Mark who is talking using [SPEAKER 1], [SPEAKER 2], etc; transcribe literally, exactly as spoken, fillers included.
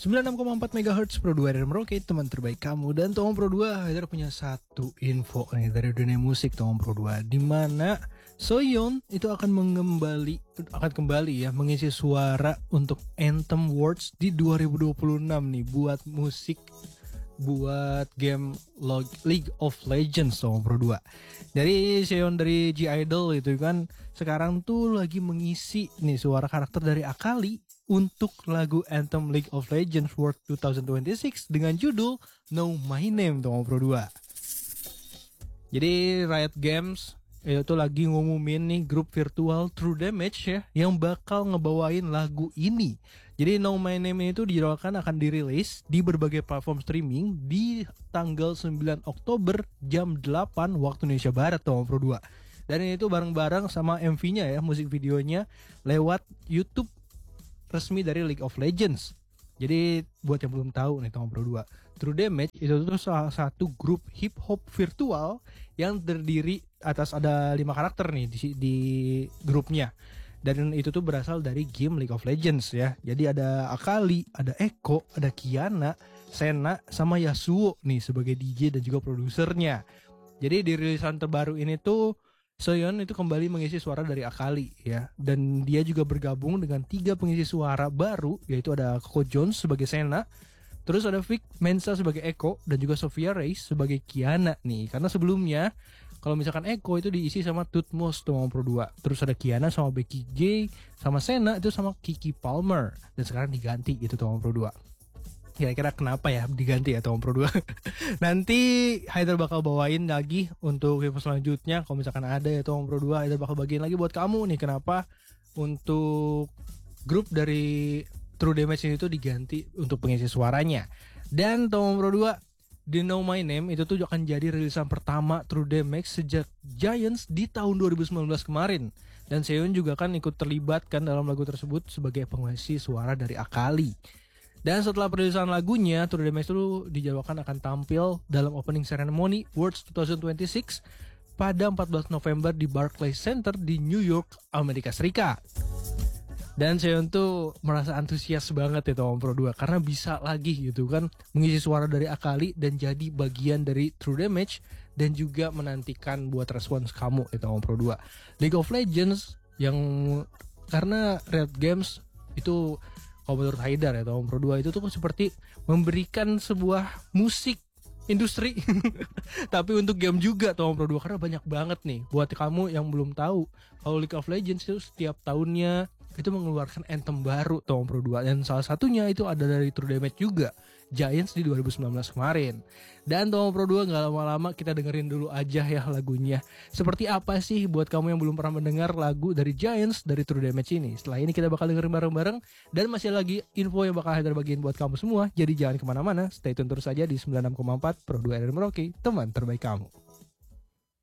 [SPEAKER 1] sembilan puluh enam koma empat megahertz Pro dua R Merauke, teman terbaik kamu. Dan Tomom Pro dua Haidar punya satu info nih dari dunia musik Tomom Pro dua, di mana Soyeon itu akan mengembali akan kembali ya mengisi suara untuk Anthem Awards di dua ribu dua puluh enam nih buat musik buat game League of Legends Tomom Pro dua. Dari Soyeon dari G-Idol itu kan sekarang tuh lagi mengisi nih suara karakter dari Akali untuk lagu Anthem League of Legends World dua ribu dua puluh enam dengan judul Know My Name Tomom Pro dua. Jadi Riot Games itu lagi ngumumin nih grup virtual True Damage ya yang bakal ngebawain lagu ini. Jadi Know My Name itu dijadwalkan akan dirilis di berbagai platform streaming di tanggal sembilan Oktober jam delapan waktu Indonesia Barat Tomom Pro dua. Dan ini tuh bareng-bareng sama M V-nya ya, musik videonya lewat YouTube resmi dari League of Legends. Jadi buat yang belum tahu nih Tomom Pro dua, True Damage itu tuh salah satu grup hip hop virtual yang terdiri atas ada lima karakter nih di, di grupnya. Dan itu tuh berasal dari game League of Legends ya. Jadi ada Akali, ada Echo, ada Kiana, Senna, sama Yasuo nih sebagai D J dan juga produsernya. Jadi di rilisan terbaru ini tuh Soyeon itu kembali mengisi suara dari Akali ya, dan dia juga bergabung dengan tiga pengisi suara baru, yaitu ada Coco Jones sebagai Senna, terus ada Vic Mensa sebagai Echo, dan juga Sophia Reyes sebagai Kiana nih. Karena sebelumnya kalau misalkan Echo itu diisi sama Tutmos Tomom Pro dua, terus ada Kiana sama Becky G, sama Senna itu sama Kiki Palmer, dan sekarang diganti gitu Tomom Pro dua. Kira-kira kenapa ya diganti ya Tomom Pro dua? Nanti Haidar bakal bawain lagi untuk info selanjutnya. Kalau misalkan ada ya Tomom Pro dua, Haidar bakal bagiin lagi buat kamu nih kenapa untuk grup dari True Damage ini tuh diganti untuk pengisi suaranya. Dan Tomom Pro dua, di Know My Name itu tuh akan jadi rilisan pertama True Damage sejak Giants di tahun dua ribu sembilan belas kemarin. Dan Soyeon juga kan ikut terlibat kan dalam lagu tersebut sebagai pengisi suara dari Akali. Dan setelah perilisan lagunya, True Damage itu dijadwalkan akan tampil dalam opening ceremony Worlds dua ribu dua puluh enam pada empat belas November di Barclays Center di New York, Amerika Serikat. Dan Soyeon tuh merasa antusias banget ya Tomom Pro dua karena bisa lagi gitu kan mengisi suara dari Akali dan jadi bagian dari True Damage, dan juga menantikan buat respons kamu ya Tomom Pro dua. League of Legends yang karena Riot Games itu, kalau menurut Haidar ya Tomom Pro dua itu tuh seperti memberikan sebuah musik industri tapi untuk game juga Tomom Pro dua, karena banyak banget nih buat kamu yang belum tahu kalau League of Legends itu setiap tahunnya itu mengeluarkan anthem baru Tomom Pro dua, dan salah satunya itu ada dari True Damage juga, Giants di dua ribu sembilan belas kemarin. Dan Tomom Pro dua gak lama-lama kita dengerin dulu aja ya lagunya. Seperti apa sih buat kamu yang belum pernah mendengar lagu dari Giants dari True Damage ini. Setelah ini kita bakal dengerin bareng-bareng, dan masih lagi info yang bakal Haidar bagiin buat kamu semua. Jadi jangan kemana-mana, stay tune terus aja di sembilan puluh enam koma empat Pro dua R Merauke, teman terbaik kamu.